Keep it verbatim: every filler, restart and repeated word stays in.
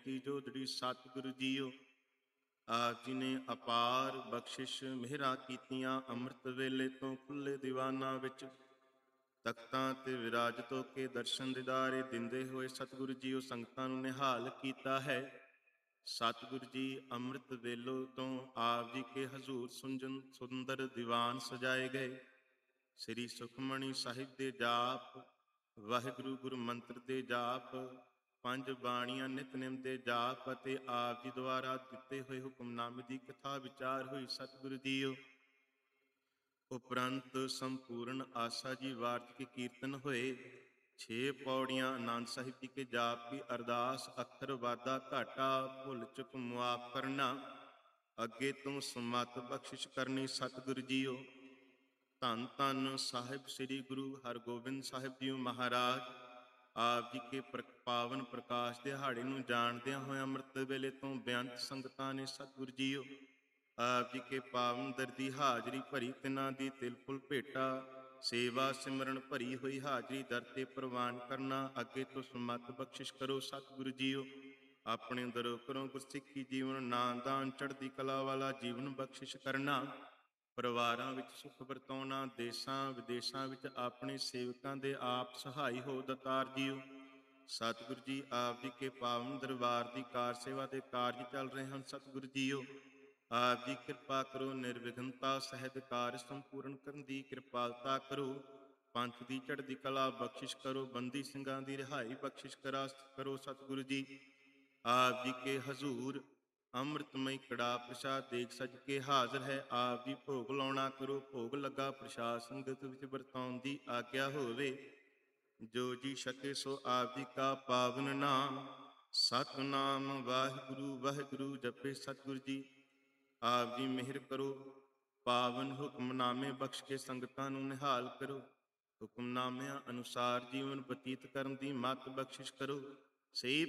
ਬੇਨਤੀ ਜੋਦੜੀ ਸਤਿਗੁਰੂ ਜੀਓ। ਆਪ ਜੀ ਨੇ ਅਪਾਰ ਬਖਸ਼ਿਸ਼ ਮਿਹਰਾਂ ਕੀਤੀਆਂ। ਅੰਮ੍ਰਿਤ ਵੇਲੇ ਤੋਂ ਖੁੱਲੇ ਦੀਵਾਨਾਂ ਵਿੱਚ ਤਖਤਾਂ ਤੇ ਵਿਰਾਜਤ ਹੋ ਕੇ ਦਰਸ਼ਨ ਦਿਦਾਰੇ ਦਿੰਦੇ ਹੋਏ ਸਤਿਗੁਰੂ ਜੀਓ ਸੰਗਤਾਂ ਨੂੰ ਨਿਹਾਲ ਕੀਤਾ ਹੈ। ਸਤਿਗੁਰੂ ਜੀ ਅੰਮ੍ਰਿਤ ਵੇਲੋ ਤੋਂ ਆਪ ਜੀ ਕੇ ਹਜ਼ੂਰ ਸੁੰਜਨ ਸੁੰਦਰ ਦੀਵਾਨ ਸਜਾਏ ਗਏ। ਸ੍ਰੀ ਸੁਖਮਣੀ ਸਾਹਿਬ ਦੇ ਜਾਪ, ਵਾਹਿਗੁਰੂ ਗੁਰੂ ਮੰਤਰ ਦੇ ਜਾਪ, ਪੰਜ ਬਾਣੀਆਂ ਨਿਤਨੇਮ ਦੇ ਜਾਪ ਅਤੇ ਆਪ ਜੀ ਦੁਆਰਾ ਦਿੱਤੇ ਹੋਏ ਹੁਕਮਨਾਮੇ ਦੀ ਕਥਾ ਵਿਚਾਰ ਹੋਈ। ਸਤਿਗੁਰੂ ਜੀਓ ਉਪਰੰਤ ਸੰਪੂਰਨ ਆਸਾ ਜੀ ਵਾਰਤਕ ਕੀਰਤਨ ਹੋਏ। ਛੇ ਪੌੜੀਆਂ ਆਨੰਦ ਸਾਹਿਬ ਜੀ ਕੇ ਜਾਪ ਕੀ ਅਰਦਾਸ, ਅੱਖਰ ਵਾਧਾ ਘਾਟਾ ਭੁੱਲ ਚੁੱਕ ਮੁਆਫ ਕਰਨਾ, ਅੱਗੇ ਤੋਂ ਸਮਤ ਬਖਸ਼ਿਸ਼ ਕਰਨੀ। ਸਤਿਗੁਰੂ ਜੀਓ ਧੰਨ ਧੰਨ ਸਾਹਿਬ ਸ੍ਰੀ ਗੁਰੂ ਹਰਗੋਬਿੰਦ ਸਾਹਿਬ ਜੀ ਮਹਾਰਾਜ। ਆਪ ਜੀ ਕੇ ਪਾਵਨ ਪ੍ਰਕਾਸ਼ ਦਿਹਾੜੇ ਨੂੰ ਜਾਣਦਿਆਂ ਹੋਇਆ ਅੰਮ੍ਰਿਤ ਵੇਲੇ ਤੋਂ ਬੇਅੰਤ ਸੰਗਤਾਂ ਨੇ ਸਤਿਗੁਰੂ ਜੀਓ ਆਪ ਜੀ ਕੇ ਪਾਵਨ ਦਰਦੀ ਹਾਜ਼ਰੀ ਭਰੀ। ਤਿਨਾਂ ਦੀ ਤਿਲ ਫੁਲ ਭੇਟਾ ਸੇਵਾ ਸਿਮਰਨ ਭਰੀ ਹੋਈ ਹਾਜ਼ਰੀ ਦਰ ਤੇ ਪ੍ਰਵਾਨ ਕਰਨਾ, ਅੱਗੇ ਤੋਂ ਸਮਤ ਬਖਸ਼ਿਸ਼ ਕਰੋ। ਸਤਿਗੁਰੂ ਜੀਓ ਆਪਣੇ ਦਰੋਂ ਕਰੋ ਗੁਰਸਿੱਖੀ ਜੀਵਨ ਨਾਮਦਾਨ ਚੜ੍ਹਦੀ ਕਲਾ ਵਾਲਾ ਜੀਵਨ ਬਖਸ਼ਿਸ਼ ਕਰਨਾ, ਪਰਿਵਾਰਾਂ ਵਿੱਚ ਸੁਖ ਵਰਤਾਉਣਾ, ਦੇਸ਼ਾਂ ਵਿਦੇਸ਼ਾਂ ਵਿੱਚ ਆਪਣੇ ਸੇਵਕਾਂ ਦੇ ਆਪ ਸਹਾਈ ਹੋ ਦਾਤਾਰ ਜੀਓ। ਸਤਿਗੁਰੂ ਜੀ ਆਪ ਜੀ ਕੇ ਪਾਵਨ ਦਰਬਾਰ ਦੀ ਕਾਰ ਸੇਵਾ ਦੇ ਕਾਰਜ ਚੱਲ ਰਹੇ ਹਨ। ਸਤਿਗੁਰੂ ਜੀਓ ਆਪ ਜੀ ਕਿਰਪਾ ਕਰੋ, ਨਿਰਵਿਘਨਤਾ ਸਹਿਤ ਕਾਰਜ ਸੰਪੂਰਨ ਕਰਨ ਦੀ ਕਿਰਪਾਲਤਾ ਕਰੋ। ਪੰਥ ਦੀ ਚੜ੍ਹਦੀ ਕਲਾ ਬਖਸ਼ਿਸ਼ ਕਰੋ, ਬੰਦੀ ਸਿੰਘਾਂ ਦੀ ਰਿਹਾਈ ਬਖਸ਼ਿਸ਼ ਕਰਾ ਕਰੋ। ਸਤਿਗੁਰੂ ਜੀ ਆਪ ਜੀ ਕੇ ਹਜ਼ੂਰ ਅੰਮ੍ਰਿਤਮਈ ਕੜਾ ਪ੍ਰਸ਼ਾਦ ਦੇਖ ਸਜ ਕੇ ਹਾਜ਼ਰ ਹੈ। ਆਪ ਜੀ ਭੋਗ ਲਾਉਣਾ ਕਰੋ, ਭੋਗ ਲੱਗਾ ਪ੍ਰਸ਼ਾਦ ਸੰਗਤ ਵਿੱਚ ਵਰਤਾਉਣ ਦੀ ਆਗਿਆ ਹੋਵੇ। ਜੋ ਜੀ ਛਕੇ ਸੋ ਆਪ ਜੀ ਕਾ ਪਾਵਨ ਨਾਮ, ਸਤਿਨਾਮ ਵਾਹਿਗੁਰੂ ਵਾਹਿਗੁਰੂ ਜਪੇ। ਸਤਿਗੁਰੂ ਜੀ ਆਪ ਜੀ ਮਿਹਰ ਕਰੋ, ਪਾਵਨ ਹੁਕਮਨਾਮੇ ਬਖਸ਼ ਕੇ ਸੰਗਤਾਂ ਨੂੰ ਨਿਹਾਲ ਕਰੋ। ਹੁਕਮਨਾਮਿਆਂ ਅਨੁਸਾਰ ਜੀਵਨ ਬਤੀਤ ਕਰਨ ਦੀ ਮੱਤ ਬਖਸ਼ਿਸ਼ ਕਰੋ। ਸਹੀ